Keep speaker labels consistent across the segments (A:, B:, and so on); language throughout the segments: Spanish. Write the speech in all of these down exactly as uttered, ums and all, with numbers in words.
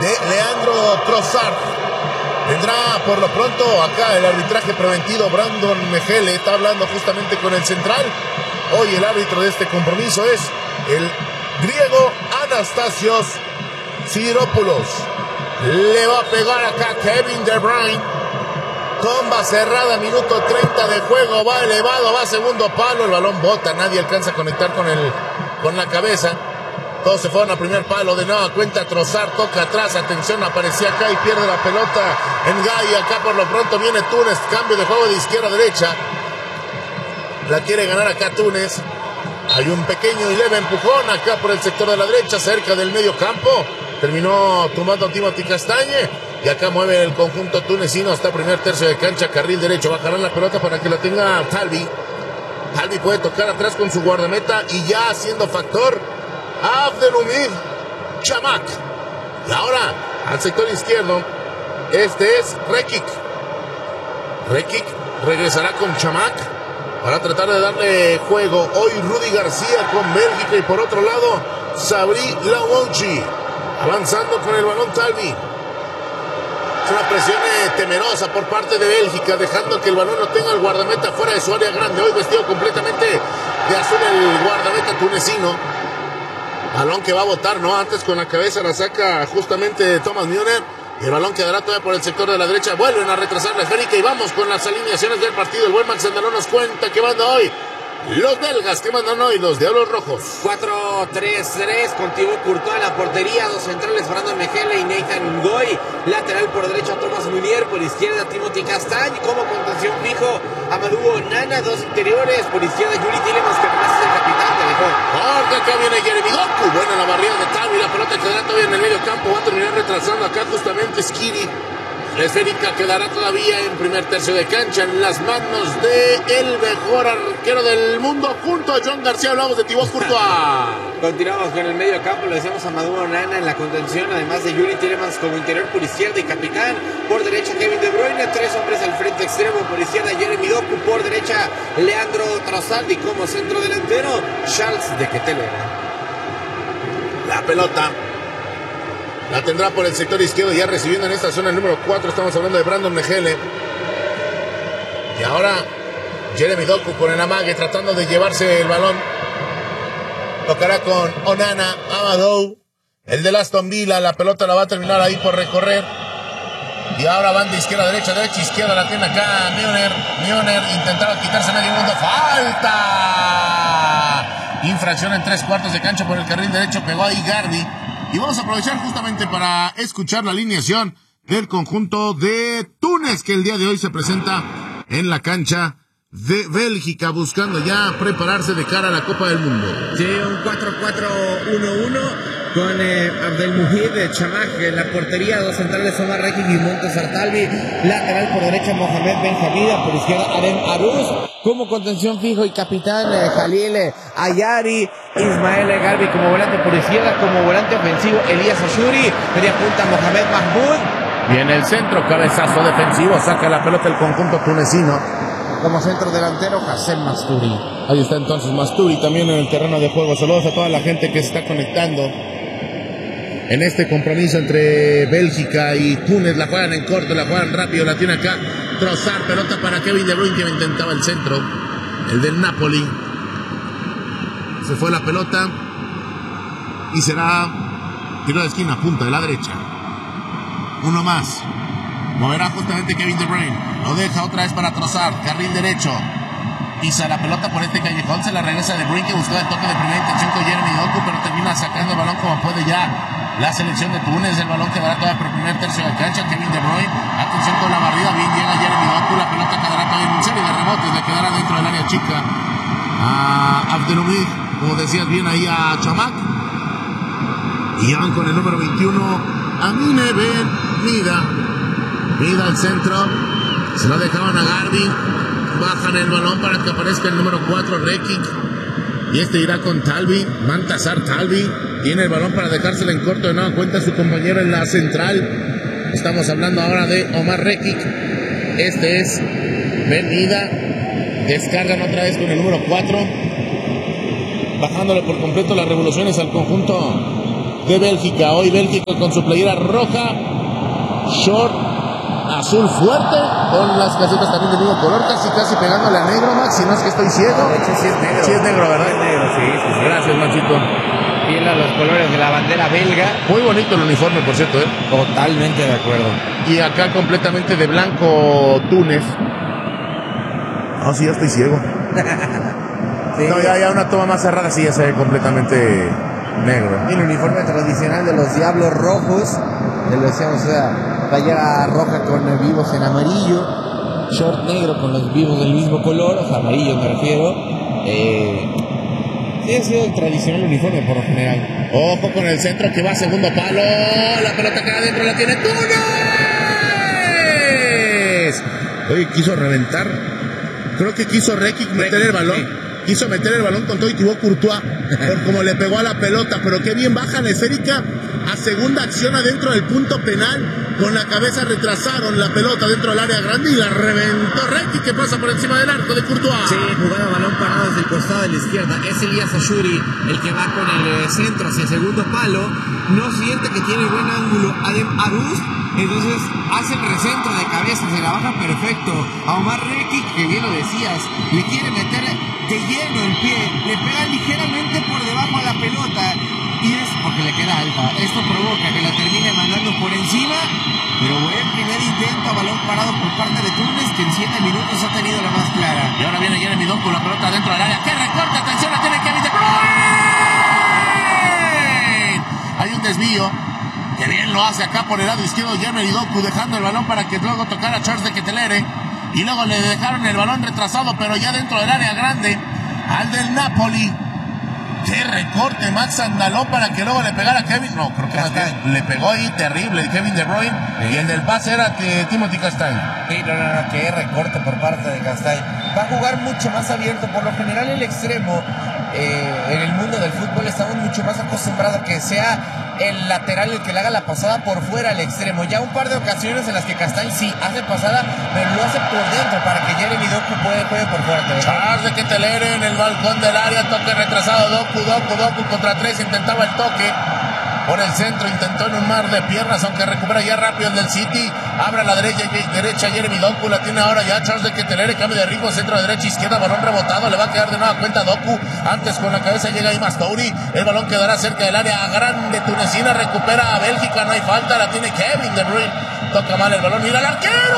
A: de Leandro Trossard. Tendrá por lo pronto acá el arbitraje preventivo Brandon Mejele. Está hablando justamente con el central. Hoy el árbitro de este compromiso es el griego Anastasios Siropoulos. Le va a pegar acá Kevin De Bruyne. Comba cerrada, minuto treinta de juego. Va elevado, va a segundo palo. El balón bota, nadie alcanza a conectar con, el, con la cabeza. Todos se fueron a primer palo. De nueva cuenta Trossard, toca atrás. Atención, aparecía acá y pierde la pelota en Gay. Acá por lo pronto viene Túnez. Cambio de juego de izquierda a derecha. La quiere ganar acá Túnez. Hay un pequeño y leve empujón acá por el sector de la derecha, cerca del medio campo. Terminó tumbando a Timothy Castagne. Y acá mueve el conjunto tunecino hasta primer tercio de cancha, carril derecho. Va a jalar la pelota para que la tenga Talbi. Talbi puede tocar atrás con su guardameta y ya haciendo factor Abdelhamid Chamakh. Y ahora al sector izquierdo, este es Rekic. Rekic regresará con Chamakh para tratar de darle juego. Hoy Rudy García con Bélgica y por otro lado Sabri Lamouchi avanzando con el balón Talbi. Es una presión eh, temerosa por parte de Bélgica, dejando que el balón no tenga el guardameta fuera de su área grande. Hoy vestido completamente de azul el guardameta tunecino. Balón que va a botar, ¿no? Antes con la cabeza la saca justamente Thomas Müller. Y el balón quedará todavía por el sector de la derecha. Vuelven a retrasar la esférica y vamos con las alineaciones del partido. El buen Max Andalón nos cuenta que manda hoy los belgas, que mandan hoy los Diablos Rojos.
B: cuatro tres tres, con Thibaut Courtois en la portería, dos centrales, Brandon Mejele y Nathan Ngoy. Lateral por derecha, Thomas Munier, por izquierda, Timothy Castagne. Como contención fijo, Amadou Onana, dos interiores, por izquierda, Yuri Tielemans, que además es el capitán, te dejó.
A: Porque acá viene Jeremy Doku, buena la barrida de Talbi, la pelota quedará todavía en el medio campo, va a terminar retrasando acá justamente Skiri. La esférica quedará todavía en primer tercio de cancha en las manos de el mejor arquero del mundo junto a John García. Hablamos de Thibaut Courtois.
B: Continuamos con el medio campo, le decíamos a Amadou Onana en la contención, además de Yuri Tielemans como interior por izquierda y capitán. Por derecha Kevin De Bruyne, tres hombres al frente extremo, por izquierda Jeremy Doku, por derecha Leandro Trossard y como centro delantero Charles de Ketelaere.
A: La pelota la tendrá por el sector izquierdo, ya recibiendo en esta zona el número cuatro. Estamos hablando de Brandon Mejele. Y ahora Jeremy Doku con el amague tratando de llevarse el balón. Tocará con Onana, Amadou, el de Aston Villa. La pelota la va a terminar ahí por recorrer. Y ahora van de izquierda a derecha, derecha, izquierda. La tiene acá Müller. Müller intentaba quitarse medio mundo. ¡Falta! Infracción en tres cuartos de cancha por el carril derecho. Pegó ahí Garbi. Y vamos a aprovechar justamente para escuchar la alineación del conjunto de Túnez, que el día de hoy se presenta en la cancha de Bélgica, buscando ya prepararse de cara a la Copa del Mundo.
B: Sí, un cuatro cuatro uno uno con eh, Abdelhamid Chamakh en la portería, dos centrales Omar Rekic y Montezar Talbi, lateral por derecha Mohamed Ben Hamida, por izquierda Adem Aruz, como contención fijo y capitán eh, Jalil eh, Ayari, Ismael Garbi como volante por izquierda, como volante ofensivo Elías Ashuri, media punta Mohamed Mahmoud.
A: Y en el centro, cabezazo defensivo, saca la pelota el conjunto tunecino.
B: Como centro delantero, Hassem Masturi.
A: Ahí está entonces Masturi también en el terreno de juego. Saludos a toda la gente que se está conectando en este compromiso entre Bélgica y Túnez. La juegan en corto, la juegan rápido, la tiene acá Trossard, pelota para Kevin De Bruyne, que intentaba el centro, el del Napoli. Se fue la pelota y será tiro de esquina, punta de la derecha. Uno más. Moverá justamente Kevin De Bruyne. Lo deja otra vez para Trossard. Carril derecho. Pisa la pelota por este callejón. Se la regresa De Bruyne, que buscó el toque de primera intención con Jeremy Doku, pero termina sacando el balón como puede ya la selección de Túnez. El balón quedará todavía por el primer tercio de cancha. Kevin De Bruyne. Atención con la barrida. Bien llega Jeremy Doku. La pelota quedará todavía en un serie de rebotes. Le quedará dentro del área chica a Abdelhamid, como decías bien ahí, a Chamakh. Y van con el número veintiuno, Amine Ben Mida. Mida al centro, se lo dejaban a Garbi, bajan el balón para que aparezca el número cuatro, Rekic, y este irá con Talbi, Montezar Talbi, tiene el balón para dejárselo en corto, de nueva cuenta su compañero en la central. Estamos hablando ahora de Omar Rekic, este es Ben Mida, descargan otra vez con el número cuatro, bajándole por completo las revoluciones al conjunto de Bélgica. Hoy Bélgica con su playera roja, short azul fuerte, con las casetas también del mismo color, casi casi pegándole a negro, Max, si no es que estoy ciego.
B: De hecho, sí es negro.
A: Sí es negro, ¿verdad?
B: Es negro, sí, sí, sí.
A: Gracias, Maxito.
B: Fiel a los colores de la bandera belga.
A: Muy bonito el uniforme, por cierto, ¿eh?
B: Totalmente de acuerdo.
A: Y acá completamente de blanco Túnez. Ah, sí, ya estoy ciego.
B: Sí.
A: No, ya, ya una toma más cerrada, sí, ya se ve completamente negro.
B: El uniforme tradicional de los Diablos Rojos, que lo decíamos, o sea, playera roja con vivos en amarillo, short negro con los vivos del mismo color, o sea, amarillo me refiero. Eh, sí, ha sido el tradicional uniforme por lo general.
A: Ojo con el centro que va a segundo palo. La pelota queda adentro, la tiene Túnez. Oye, quiso reventar. Creo que quiso Rekic meter el balón. Sí. Quiso meter el balón con todo y tuvo Courtois por como le pegó a la pelota. Pero qué bien baja la esférica a segunda acción adentro del punto penal. Con la cabeza retrasaron la pelota dentro del área grande y la reventó Rekic, que pasa por encima del arco de Courtois.
B: Sí, jugada balón parado desde el costado de la izquierda. Es Elías Ashuri el que va con el centro hacia el segundo palo. No siente que tiene buen ángulo Adem Aruz. Entonces hace el recentro de cabeza, se la baja perfecto a Omar Rekic, que bien lo decías, le quiere meter de lleno el pie, le pega ligeramente por debajo a la pelota y es porque le queda alta. Esto provoca que la termine mandando por encima, pero buen primer intento a balón parado por parte de Túnez, que en siete minutos ha tenido la más clara.
A: Y ahora viene Jeremy Doku con la pelota dentro del área. ¡Qué recorte! ¡Atención! ¡La tiene Kevin De Bruyne! Hay un desvío. Que bien lo hace acá por el lado izquierdo Jeremy Doku, dejando el balón para que luego tocara a Charles de Ketelere. Y luego le dejaron el balón retrasado, pero ya dentro del área grande, al del Napoli. ¡Qué recorte! Max Andaló para que luego le pegara a Kevin. No, creo que más bien le pegó ahí terrible Kevin De Bruyne. Sí. Y el del pase era que Timothy Castagne.
B: Sí, no, no, no, qué recorte por parte de Castagne. Va a jugar mucho más abierto. Por lo general el extremo, eh, en el mundo del fútbol estamos mucho más acostumbrados a que sea el lateral el que le haga la pasada por fuera al extremo. Ya un par de ocasiones en las que Castagne sí hace pasada, pero lo hace por dentro para que Jeremy Doku puede juegue por fuera.
A: Charles de Ketelere en el balcón del área, toque retrasado, Doku, Doku, Doku contra tres, intentaba el toque por el centro, intentó en un mar de piernas, aunque recupera ya rápido el del City, abre a la derecha, derecha Jeremy Doku, la tiene ahora ya Charles de Ketelere, cambio de ritmo, centro, derecha, izquierda, balón rebotado, le va a quedar de nueva cuenta Doku, antes con la cabeza llega ahí Mastouri, el balón quedará cerca del área grande tunecina, recupera a Bélgica, no hay falta, la tiene Kevin De Bruyne, toca mal el balón, mira al arquero.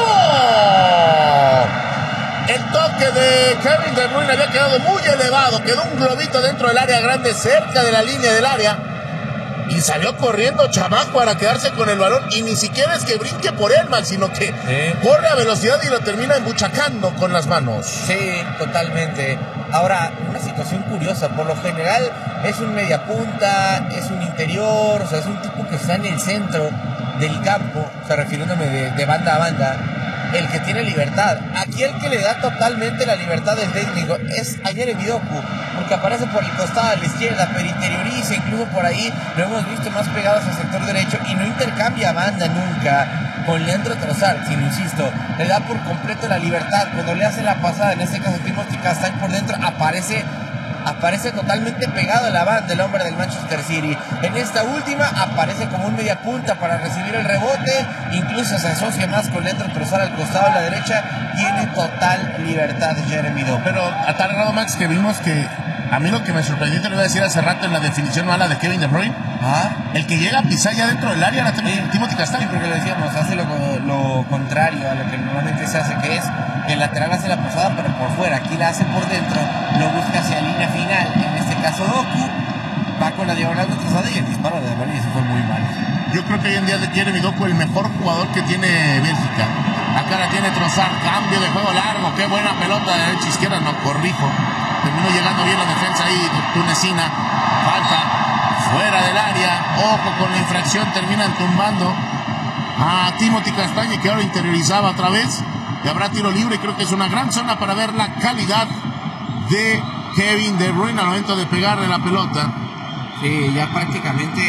A: El toque de Kevin De Bruyne había quedado muy elevado, quedó un globito dentro del área grande, cerca de la línea del área. Y salió corriendo Chamakh para quedarse con el balón. Y ni siquiera es que brinque por él, Max, sino que sí. corre a velocidad y lo termina embuchacando con las manos.
B: Sí, totalmente. Ahora, una situación curiosa. Por lo general es un mediapunta, es un interior, o sea, es un tipo que está en el centro del campo, o sea, refiriéndome de, de banda a banda, el que tiene libertad. Aquí el que le da totalmente la libertad del técnico es a Jeremy Doku, porque aparece por el costado a la izquierda, pero interioriza, incluso por ahí lo hemos visto más pegados al sector derecho y no intercambia banda nunca con Leandro Trossard, sino insisto, le da por completo la libertad. Cuando le hace la pasada, en este caso Timothy Castagne por dentro, aparece aparece totalmente pegado a la banda el hombre del Manchester City. En esta última aparece como un media punta para recibir el rebote, incluso se asocia más con Leandro Trossard al costado a la derecha. Tiene total libertad Jeremy Doku.
A: Pero a tal grado, Max, que vimos que a mí lo que me sorprendió, te lo iba a decir hace rato en la definición mala de Kevin De Bruyne,
B: ¿Ah?
A: el que llega a pisar ya dentro del área, la sí. Timothy Castagne.
B: Sí, porque lo decíamos, hace lo, lo contrario a lo que normalmente se hace, que es el lateral hace la pasada pero por fuera, aquí la hace por dentro, lo busca hacia línea final, en este caso Doku va con la diagonal retrasada y el disparo de Berlín se fue muy mal.
A: Yo creo que hoy en día de Jeremy Doku el mejor jugador que tiene Bélgica. Acá la tiene Trossard, cambio de juego largo, qué buena pelota de derecha izquierda, no, corrijo, terminó llegando bien la defensa ahí tunecina, falta fuera del área, ojo con la infracción, terminan tumbando a Timothy Castagne, que ahora interiorizaba otra vez. Y habrá tiro libre, creo que es una gran zona para ver la calidad de Kevin De Bruyne al momento de pegarle la pelota.
B: Sí, ya prácticamente...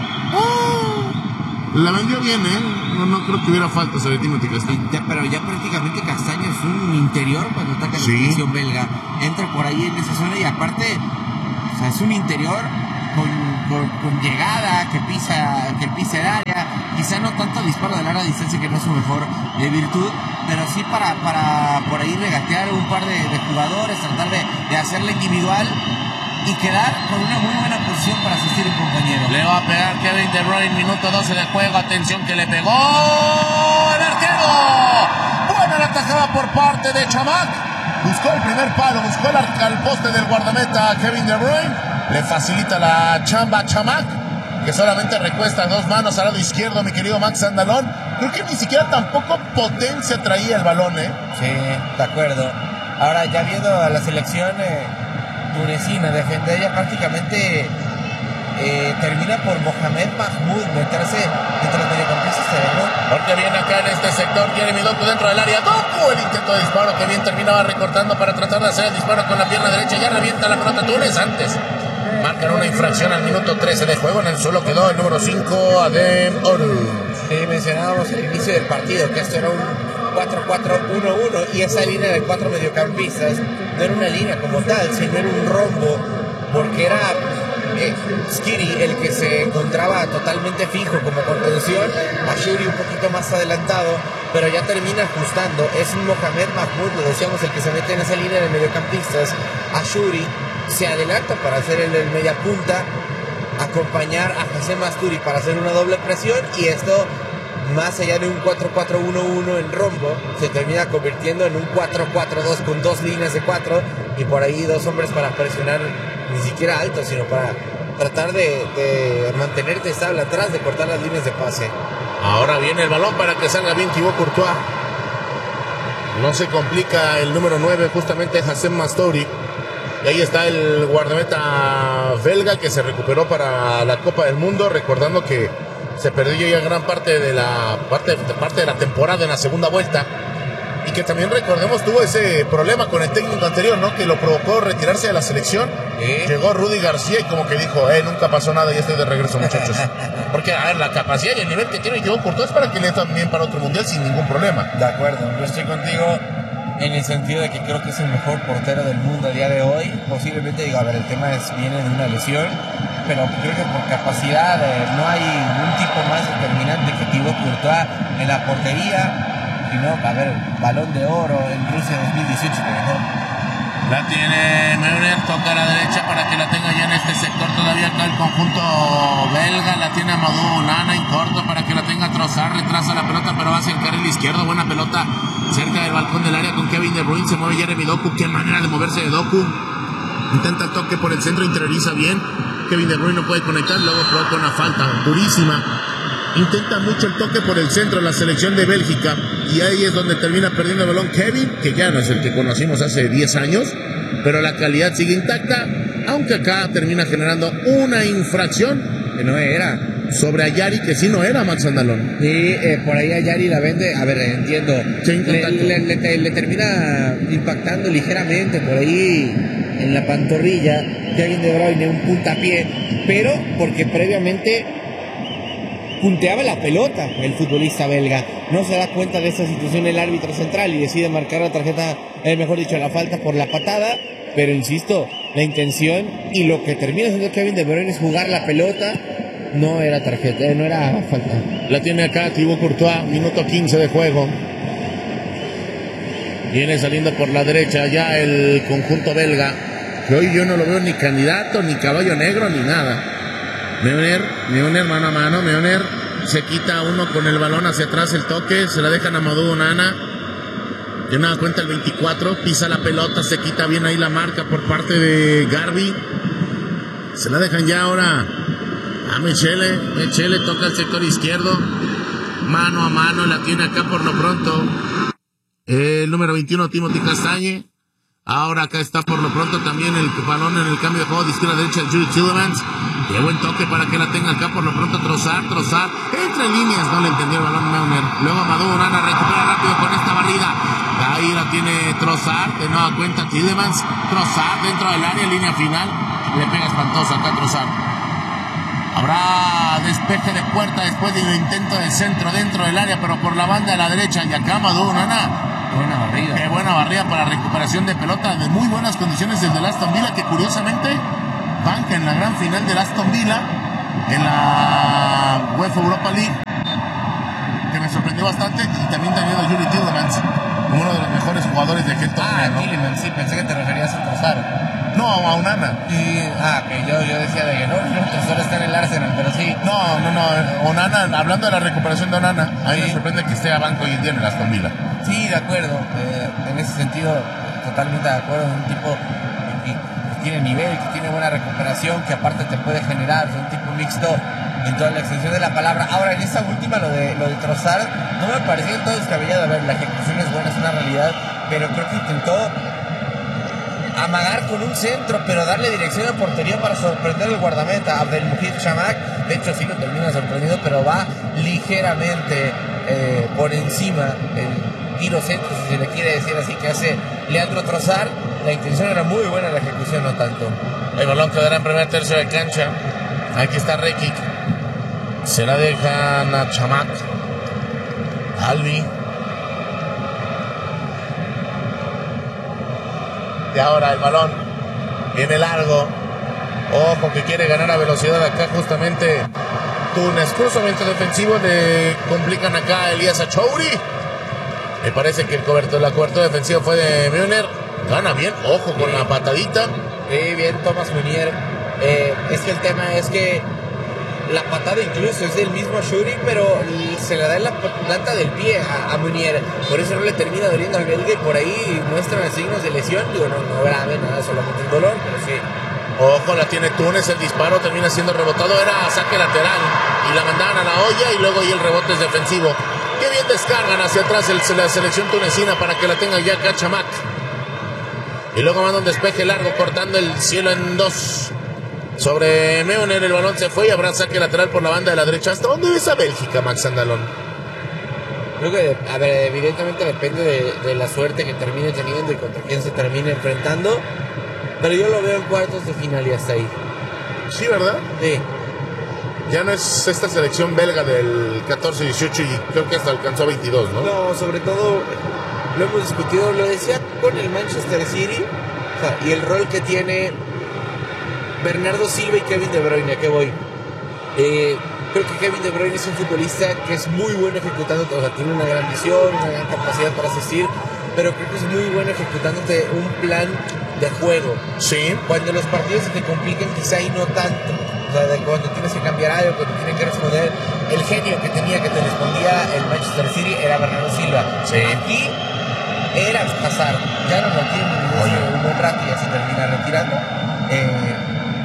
A: Oh, la vendió bien, ¿eh? No, no creo que hubiera falta sobre Timothy Castagne.
B: Ya, pero ya prácticamente Castagne es un interior cuando ataca la
A: sí.
B: selección belga. Entra por ahí en esa zona y aparte, o sea, es un interior con con, con llegada, que pisa, que pisa el área, quizá no tanto disparo de larga distancia, que no es su mejor de virtud, pero sí para, para por ahí regatear un par de, de jugadores, tratar de, de hacerla individual y quedar con una muy buena posición para asistir a un compañero.
A: Le va a pegar Kevin De Bruyne, minuto doce de juego, atención que le pegó el arquero. Buena la tajada por parte de Chamakh. Buscó el primer palo, buscó el arca al poste del guardameta Kevin De Bruyne. Le facilita la chamba a Chamakh, que solamente recuesta dos manos al lado izquierdo, mi querido Max Andalón. Creo que ni siquiera tampoco potencia traía el balón, ¿eh?
B: Sí, de acuerdo. Ahora, ya viendo a la selección eh, tunecina defender, ya prácticamente eh, termina por Mohamed Mahmoud meterse entre los mediocampistas, ¿no?
A: Porque viene acá en este sector Jeremy Doku dentro del área. Doku, el intento de disparo que bien terminaba recortando para tratar de hacer el disparo con la pierna derecha. Ya revienta la pelota Túnez antes. Marcan una infracción al minuto trece de juego. En el suelo quedó el número cinco, Adem Oru.
B: Sí, mencionábamos al inicio del partido que esto era un cuatro cuatro uno uno y esa línea de cuatro mediocampistas no era una línea como tal, sino era un rombo, porque era eh, Skiri el que se encontraba totalmente fijo como contención, Ashuri un poquito más adelantado, pero ya termina ajustando. Es un Mohamed Mahmoud, lo decíamos, el que se mete en esa línea de mediocampistas. Ashuri se adelanta para hacer el, el media punta, acompañar a José Masturi para hacer una doble presión, y esto, más allá de un cuatro cuatro uno uno en rombo, se termina convirtiendo en un cuatro cuatro dos con dos líneas de cuatro y por ahí dos hombres para presionar, ni siquiera alto, sino para tratar de, de mantenerte estable atrás, de cortar las líneas de pase.
A: Ahora viene el balón para que salga bien Thibaut Courtois. No se complica el número nueve, justamente Hassem Masturi. Y ahí está el guardameta belga que se recuperó para la Copa del Mundo, recordando que se perdió ya gran parte de la parte, parte de la temporada en la segunda vuelta, y que también, recordemos, tuvo ese problema con el técnico anterior, ¿no? Que lo provocó retirarse de la selección. ¿Eh? Llegó Rudy García y como que dijo, eh, nunca pasó nada y estoy de regreso, muchachos. Porque, a ver, la capacidad y el nivel que tiene Thibaut Courtois es para que le también para otro mundial sin ningún problema.
B: De acuerdo, yo estoy contigo en el sentido de que creo que es el mejor portero del mundo a día de hoy. Posiblemente, digo, a ver, el tema es, viene de una lesión, pero creo que por capacidad eh, no hay un tipo más determinante que Thibaut Courtois en la portería. Y no, a ver, balón de oro en Rusia dos mil dieciocho, por mejor.
A: La tiene Meurer, toca a la derecha para que la tenga ya en este sector. Todavía acá el conjunto belga. La tiene Amadou Onana en corto para que la tenga Trossard. Retrasa la pelota, pero va hacia el carril izquierdo. Buena pelota cerca del balcón del área con Kevin De Bruyne. Se mueve Jeremy Doku. Qué manera de moverse de Doku. Intenta el toque por el centro, interioriza bien. Kevin De Bruyne no puede conectar. Luego provoca una falta durísima. Intenta mucho el toque por el centro la selección de Bélgica, y ahí es donde termina perdiendo el balón Kevin, que ya no es el que conocimos hace diez años, pero la calidad sigue intacta, aunque acá termina generando una infracción
B: que no era
A: sobre Ayari, que sí no era, Max Andalón.
B: Sí, eh, por ahí Ayari la vende, a ver, entiendo, le, le, le, le termina impactando ligeramente por ahí en la pantorrilla Kevin De Bruyne, un puntapié, pero porque previamente punteaba la pelota el futbolista belga. No se da cuenta de esta situación el árbitro central y decide marcar la tarjeta, eh, mejor dicho, la falta por la patada. Pero insisto, la intención y lo que termina haciendo Kevin De Bruyne es jugar la pelota. No era tarjeta, eh, no era falta.
A: La tiene acá Thibaut Courtois, minuto quince de juego. Viene saliendo por la derecha ya el conjunto belga, que hoy yo no lo veo ni candidato, ni caballo negro, ni nada. Meurer, Meurer mano a mano, Meurer se quita uno con el balón hacia atrás, el toque, se la dejan a Amadou Onana, que nada cuenta el veinticuatro, pisa la pelota, se quita bien ahí la marca por parte de Garbi, se la dejan ya ahora a Michele, Michele toca el sector izquierdo, mano a mano, la tiene acá por lo pronto el número veintiuno, Timothy Castagne. Ahora acá está por lo pronto también el balón en el cambio de juego de izquierda a derecha, Jude Tielemans. Qué buen toque para que la tenga acá por lo pronto Trossard, Trossard, entre líneas, no le entendió el balón Meurer. Luego Amadou Onana recupera rápido con esta barrida. Ahí la tiene Trossard, de nueva cuenta Tielemans, Trossard dentro del área, línea final. Le pega espantoso acá Trossard. Habrá despeje de puerta después del intento de centro dentro del área, pero por la banda de la derecha. Y acá Amadou Onana.
B: Buena barrida.
A: Qué buena barrida para recuperación de pelota, de muy buenas condiciones desde el Aston Villa, que curiosamente banca en la gran final del Aston Villa en la UEFA Europa League, que me sorprendió bastante, y también también a Yuri Tielemans como uno de los mejores jugadores de aquel torneo.
B: Ah,
A: ¿no?
B: Tielemans, sí, pensé que te referías a Trossard.
A: No, a Onana.
B: Y, ah, que yo, yo decía de que no, no, Trossard está en el Arsenal, pero sí.
A: No, no, no, Onana, hablando de la recuperación de Onana, a mí
B: Sí.
A: me sorprende que esté a banco hoy en día en el Aston Villa.
B: Sí, de acuerdo. Eh, en ese sentido, totalmente de acuerdo. Es un tipo que, que tiene nivel, que tiene buena recuperación, que aparte te puede generar, es un tipo mixto en toda la extensión de la palabra. Ahora, en esta última, lo de, lo de Trossard, no me pareció todo descabellado. A ver, la ejecución es buena, es una realidad, pero creo que intentó amagar con un centro, pero darle dirección a portería para sorprender al guardameta Abdelmujid Chamakh. De hecho, sí lo termina sorprendido, pero va ligeramente eh, por encima el tiro centro, si se le quiere decir así, que hace Leandro Trossard. La intención era muy buena, la ejecución no tanto.
A: El balón quedará en primer tercio de cancha. Aquí está Rekic. Se la dejan a Chamakh. Albi. Y ahora el balón viene largo. Ojo que quiere ganar a velocidad acá justamente Túnez. Cruzamiento defensivo, le complican acá a Elías Achouri. Me parece que el cobertor, la cobertura defensiva fue de Müller. Gana bien, ojo con la patadita.
B: Sí, bien, Thomas Munier. Eh, es que el tema es que la patada incluso es del mismo Shuri, pero se le da en la planta del pie a, a Munier. Por eso no le termina doliendo al belga y por ahí muestran signos de lesión. Digo, no, no grave, nada, solamente un dolor, pero sí.
A: Ojo, la tiene Túnez, el disparo termina siendo rebotado, era saque lateral y la mandaban a la olla y luego ahí el rebote es defensivo. Qué bien descargan hacia atrás el, la selección tunecina para que la tenga ya acá Chamakh. Y luego manda un despeje largo cortando el cielo en dos. Sobre Müller, el balón se fue y habrá saque lateral por la banda de la derecha. ¿Hasta dónde ves a Bélgica, Max Andalón?
B: Creo que, a ver, evidentemente depende de, de la suerte que termine teniendo y contra quién se termine enfrentando. Pero yo lo veo en cuartos de final y hasta ahí.
A: Sí, ¿verdad?
B: Sí.
A: Ya no es esta selección belga del catorce dieciocho y creo que hasta alcanzó a veintidós, ¿no?
B: No, sobre todo lo hemos discutido, lo decía con el Manchester City, o sea, y el rol que tiene Bernardo Silva y Kevin De Bruyne. ¿A qué voy? Eh, creo que Kevin De Bruyne es un futbolista que es muy bueno ejecutando, o sea, tiene una gran visión, una gran capacidad para asistir, pero creo que es muy bueno ejecutándote un plan de juego.
A: Sí.
B: Cuando los partidos se te complican, quizá y no tanto. O sea, de cuando tienes que cambiar algo, cuando tienes que responder. El genio que tenía que te respondía el Manchester City era Bernardo Silva.
A: Sí.
B: Aquí era Hazard. Ya no lo tiene un buen rato y ya se termina retirando. Eh,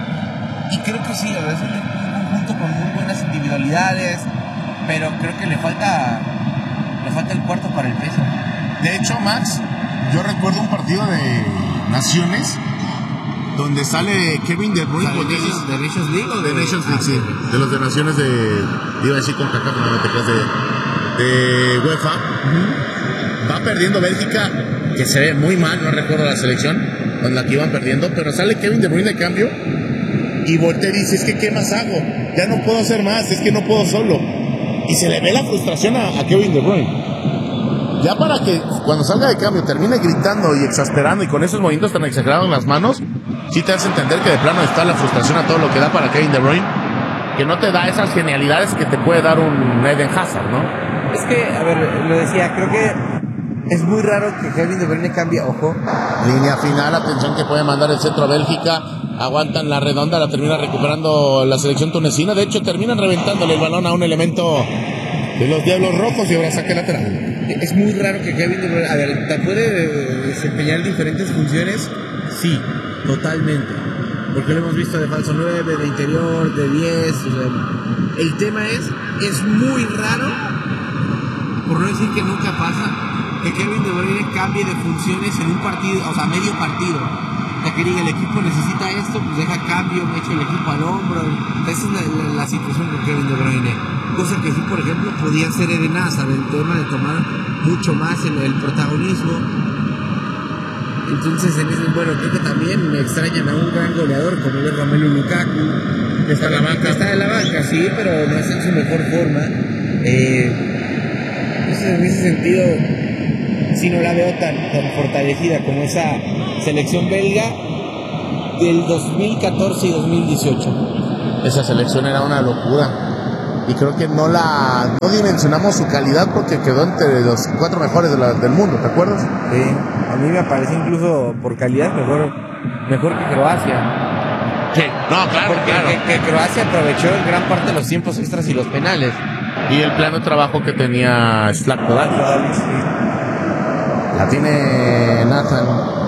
B: y creo que sí, es un, un conjunto con muy buenas individualidades, pero creo que le falta le falta el cuarto para el peso.
A: De hecho, Max, yo recuerdo un partido de Naciones donde sale Kevin De Bruyne con
B: ¿De
A: esos
B: Nations, de Nations League o de,
A: de Nations League,
B: ah,
A: sí, de los de Naciones de, iba a decir con CACAF, no me te creas, de, de UEFA. Uh-huh. Va perdiendo Bélgica, que se ve muy mal, no recuerdo la selección con la que iban perdiendo, pero sale Kevin De Bruyne de cambio y voltea y dice, es que ¿qué más hago? Ya no puedo hacer más, es que no puedo solo. Y se le ve la frustración a, a Kevin De Bruyne. Ya para que cuando salga de cambio termine gritando y exasperando y con esos movimientos tan exagerados en las manos, sí te hace entender que de plano está la frustración a todo lo que da para Kevin De Bruyne, que no te da esas genialidades que te puede dar un Eden Hazard, ¿no?
B: Es que, a ver, lo decía, creo que es muy raro que Kevin De Bruyne cambie, ojo.
A: Línea final, atención que puede mandar el centro a Bélgica, aguantan la redonda, la termina recuperando la selección tunecina, de hecho terminan reventándole el balón a un elemento de los Diablos Rojos y ahora saque lateral.
B: Es muy raro que Kevin De Bruyne, a ver, ¿te puede desempeñar diferentes funciones? Sí, totalmente. Porque lo hemos visto de falso nueve, de interior, de diez. O sea, el tema es, es muy raro, por no decir que nunca pasa, que Kevin De Bruyne cambie de funciones en un partido, o sea, medio partido. O sea, que diga, el equipo necesita esto, pues deja cambio, me echo el equipo al hombro. Esa es la, la, la situación con Kevin De Bruyne. Cosa que sí, por ejemplo, podía ser Eden Hazard, el tema de tomar mucho más el, el protagonismo. Entonces, en ese, bueno, creo que también me extrañan a un gran goleador como es Romelu Lukaku,
A: que está en la banca.
B: Está en la banca, sí, pero no está en su mejor forma. Eh, en ese sentido, sí no la veo tan, tan fortalecida como esa selección belga. del dos mil catorce y dos mil dieciocho.
A: Esa selección era una locura. Y creo que no la no dimensionamos su calidad porque quedó entre los cuatro mejores de la, del mundo, ¿te acuerdas?
B: Sí, a mí me parece incluso por calidad mejor, mejor que Croacia.
A: Sí, no, claro,
B: porque
A: claro.
B: Que, que Croacia aprovechó en gran parte los tiempos extras y los penales.
A: Y el plano de trabajo que tenía Zlatko Dalic.
B: Sí.
A: La tiene Nathan.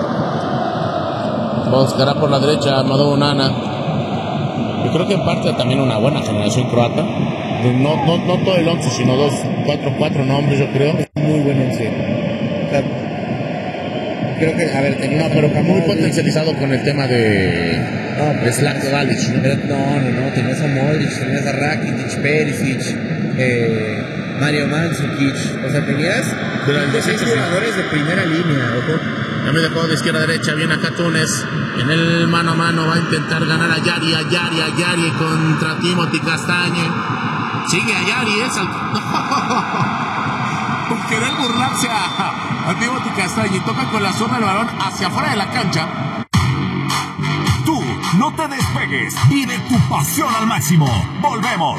A: Buscará por la derecha Amadou Onana. Yo creo que en parte también una buena generación croata. No, no, no todo el once, sino dos, cuatro, cuatro nombres, yo creo.
B: Muy buen once. O sea, creo que, a ver, tenía...
A: No, pero muy potencializado con el tema de...
B: No,
A: de Zlatko Dalic, ¿no?
B: No, no, no. Tenías a Modric, tenías a Rakitic, Perisic, eh, Mario Mandzukic. O sea, tenías seis jugadores de primera línea, ojo.
A: Ya me dejó de izquierda a derecha, viene acá Túnez. En el mano a mano va a intentar ganar a Yari, a Yari, a Yari contra Timothy Castagne. Sigue a Yari, es al... Por querer burlarse a, a Timothy Castagne. Toca con la zona del balón hacia afuera de la cancha.
C: Tú, no te despegues. Vive tu pasión al máximo. Volvemos.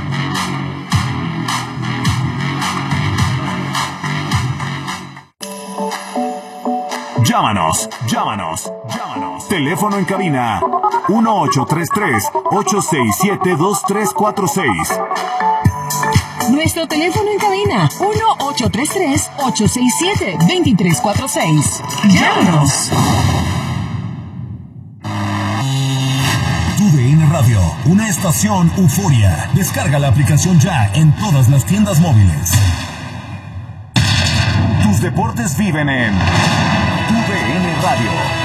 C: Llámanos, llámanos, llámanos. Teléfono en cabina uno ocho tres tres, ocho seis siete, dos tres cuatro seis.
D: Nuestro teléfono en cabina uno ocho tres tres, ocho seis siete, dos tres cuatro seis. Llámanos.
C: Tu D N Radio, una estación euforia. Descarga la aplicación ya en todas las tiendas móviles. Tus deportes viven en Tu D N Radio.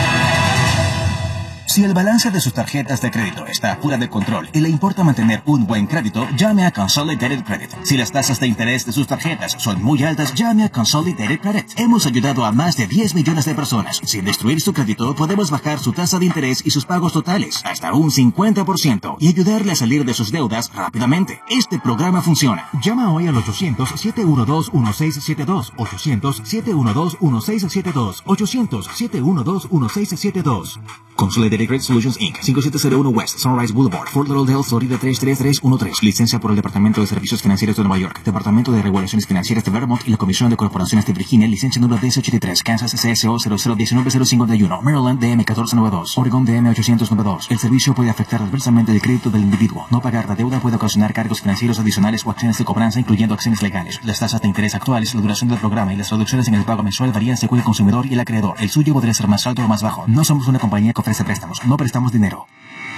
E: Si el balance de sus tarjetas de crédito está fuera de control y le importa mantener un buen crédito, llame a Consolidated Credit. Si las tasas de interés de sus tarjetas son muy altas, llame a Consolidated Credit. Hemos ayudado a más de diez millones de personas. Sin destruir su crédito, podemos bajar su tasa de interés y sus pagos totales hasta un cincuenta por ciento y ayudarle a salir de sus deudas rápidamente. Este programa funciona. Llama hoy al ochocientos, siete uno dos, uno seis siete dos, ochocientos, siete uno dos, uno seis siete dos, ochocientos, siete uno dos, uno seis siete dos. Consolidated Credit Solutions incorporated. cinco siete cero uno West Sunrise Boulevard, Fort Lauderdale, Florida tres tres tres uno tres. Licencia por el Departamento de Servicios Financieros de Nueva York, Departamento de Regulaciones Financieras de Vermont y la Comisión de Corporaciones de Virginia. Licencia número D S ochenta y tres. Kansas C S O cero cero uno nueve cero cincuenta y uno. Maryland D M catorce noventa y dos. Oregon D M ochocientos noventa y dos. El servicio puede afectar adversamente el crédito del individuo. No pagar la deuda puede ocasionar cargos financieros adicionales o acciones de cobranza, incluyendo acciones legales. Las tasas de interés actuales, la duración del programa y las reducciones en el pago mensual varían según el consumidor y el acreedor. El suyo podría ser más alto o más bajo. No somos una compañía que ofrece préstamos. No prestamos dinero.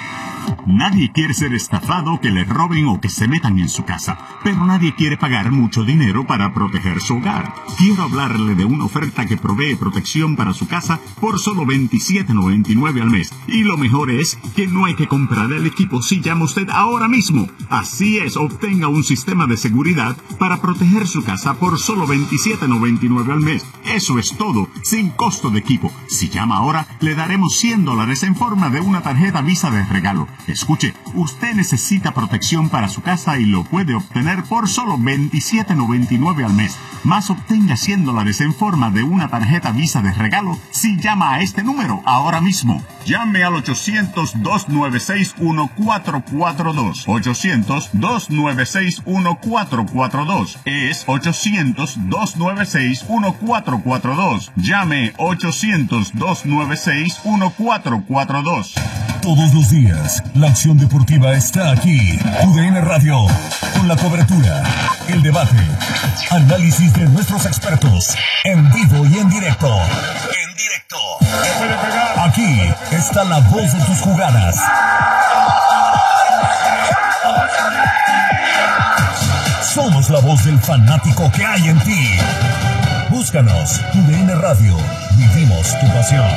C: Nadie quiere ser estafado, que le roben o que se metan en su casa, pero nadie quiere pagar mucho dinero para proteger su hogar. Quiero hablarle de una oferta que provee protección para su casa por solo veintisiete noventa y nueve al mes. Y lo mejor es que no hay que comprar el equipo si llama usted ahora mismo. Así es, obtenga un sistema de seguridad para proteger su casa por solo veintisiete noventa y nueve al mes. Eso es todo, sin costo de equipo. Si llama ahora, le daremos cien dólares en forma de una tarjeta Visa de regalo. Escuche, usted necesita protección para su casa y lo puede obtener por solo veintisiete noventa y nueve al mes. Más obtenga cien dólares en forma de una tarjeta Visa de regalo si llama a este número ahora mismo. Llame al ochocientos, dos nueve seis, uno cuatro cuatro dos. ochocientos, dos nueve seis, uno cuatro cuatro dos. Es ochocientos, dos nueve seis, uno cuatro cuatro dos. Llame ochocientos, dos nueve seis, uno cuatro cuatro dos. Todos los días, la acción deportiva está aquí. U D N Radio, con la cobertura, el debate, análisis de nuestros expertos, en vivo y en directo. En directo. Aquí está la voz de tus jugadas. Somos la voz del fanático que hay en ti. Búscanos, U D N Radio. Vivimos tu pasión.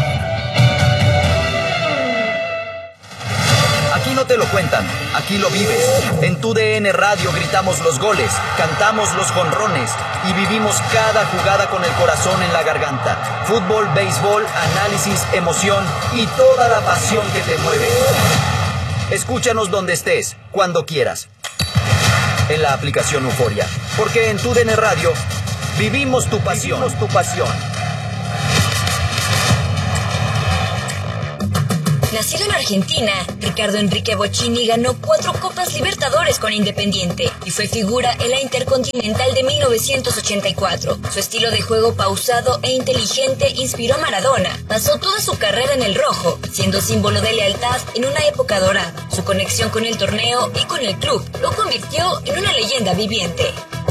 F: Aquí no te lo cuentan, aquí lo vives. En Tu D N Radio gritamos los goles, cantamos los jonrones y vivimos cada jugada con el corazón en la garganta. Fútbol, béisbol, análisis, emoción y toda la pasión que te mueve. Escúchanos donde estés, cuando quieras. En la aplicación Euforia, porque en Tu D N Radio vivimos tu pasión. Vivimos tu pasión.
G: Nacido en Argentina, Ricardo Enrique Bocchini ganó cuatro Copas Libertadores con Independiente y fue figura en la Intercontinental de mil novecientos ochenta y cuatro. Su estilo de juego pausado e inteligente inspiró a Maradona. Pasó toda su carrera en el rojo, siendo símbolo de lealtad en una época dorada. Su conexión con el torneo y con el club lo convirtió en una leyenda viviente.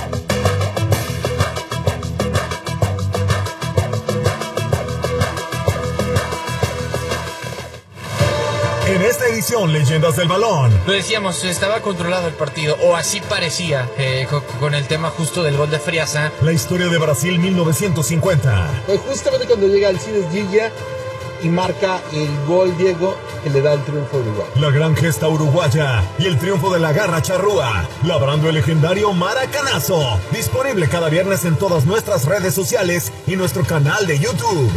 H: En esta edición, Leyendas del Balón.
I: Lo decíamos, estaba controlado el partido, o así parecía, eh, con, con el tema justo del gol de Friasa.
H: La historia de Brasil mil novecientos cincuenta.
J: Pues justamente cuando llega Alcides Gilla y marca el gol Diego que le da el triunfo a Uruguay.
H: La gran gesta uruguaya y el triunfo de la garra charrúa, labrando el legendario Maracanazo. Disponible cada viernes en todas nuestras redes sociales y nuestro canal de YouTube.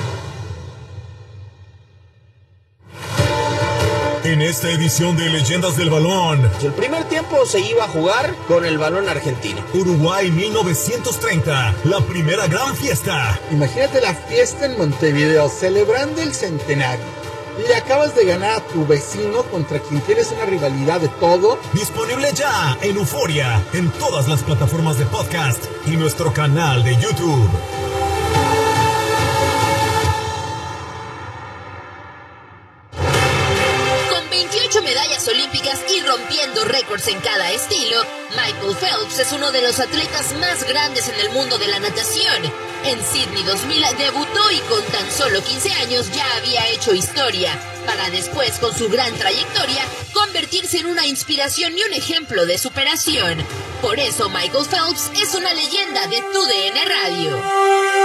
H: En esta edición de Leyendas del Balón,
B: el primer tiempo se iba a jugar con el balón argentino.
H: Uruguay mil novecientos treinta, la primera gran fiesta.
J: Imagínate la fiesta en Montevideo, celebrando el centenario. Le acabas de ganar a tu vecino contra quien tienes una rivalidad de todo.
H: Disponible ya en Euforia, en todas las plataformas de podcast y nuestro canal de YouTube.
K: Medallas olímpicas y rompiendo récords en cada estilo, Michael Phelps es uno de los atletas más grandes en el mundo de la natación. En Sydney dos mil debutó y con tan solo quince años ya había hecho historia, para después, con su gran trayectoria, convertirse en una inspiración y un ejemplo de superación. Por eso Michael Phelps es una leyenda de tu D N Radio.